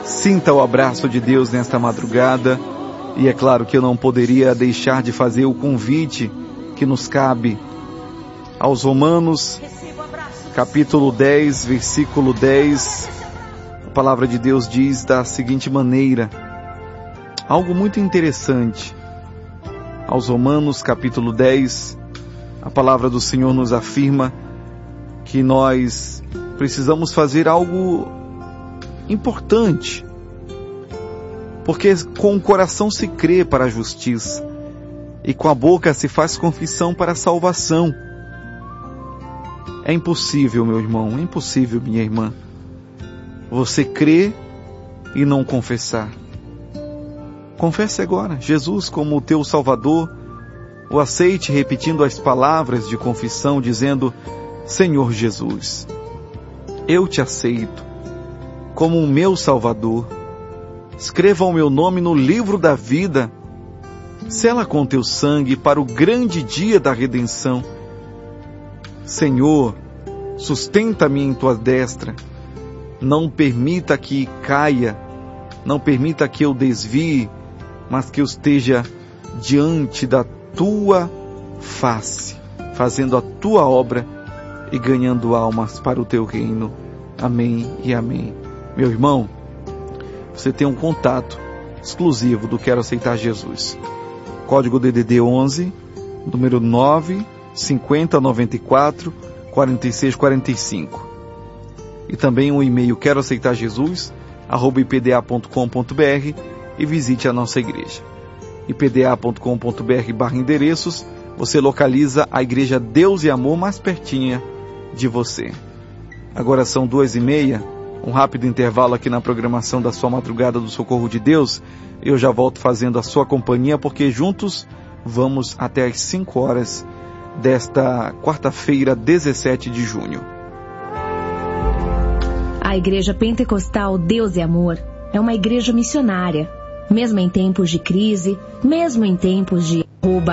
Sinta o abraço de Deus nesta madrugada. E é claro que eu não poderia deixar de fazer o convite que nos cabe aos Romanos, capítulo 10, versículo 10. A palavra de Deus diz da seguinte maneira, algo muito interessante. Aos Romanos, capítulo 10, a palavra do Senhor nos afirma que nós precisamos fazer algo importante. Porque com o coração se crê para a justiça e com a boca se faz confissão para a salvação. É impossível, meu irmão, é impossível, minha irmã, você crer e não confessar. Confesse agora, Jesus como o teu Salvador, o aceite repetindo as palavras de confissão, dizendo, Senhor Jesus, eu te aceito como o meu Salvador. Escreva o meu nome no livro da vida, sela com teu sangue para o grande dia da redenção. Senhor, sustenta-me em tua destra, não permita que caia, não permita que eu desvie, mas que eu esteja diante da tua face, fazendo a tua obra e ganhando almas para o teu reino. Amém e amém. Meu irmão, você tem um contato exclusivo do Quero Aceitar Jesus. Código DDD 11, número 9 50 94 46 45. E também o e-mail queroaceitarjesus@ipda.com.br e visite a nossa igreja. ipda.com.br/endereços, você localiza a igreja Deus e Amor mais pertinha de você. Agora são 2h30. Um rápido intervalo aqui na programação da sua Madrugada do Socorro de Deus. Eu já volto fazendo a sua companhia, porque juntos vamos até às 5 horas desta quarta-feira, 17 de junho. A Igreja Pentecostal Deus e Amor é uma igreja missionária. Mesmo em tempos de crise, mesmo em tempos de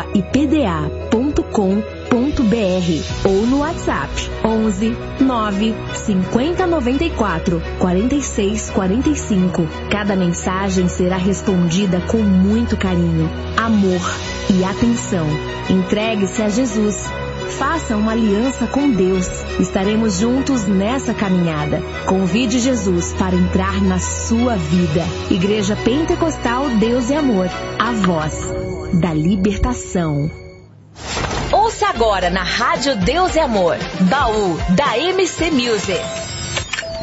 @ipda.com.br ou no WhatsApp 11 9 50 94 46 45. Cada mensagem será respondida com muito carinho, amor e atenção. Entregue-se a Jesus. Faça uma aliança com Deus. Estaremos juntos nessa caminhada. Convide Jesus para entrar na sua vida. Igreja Pentecostal Deus e Amor. A voz da libertação. Ouça agora na Rádio Deus e Amor, Baú da MC Music.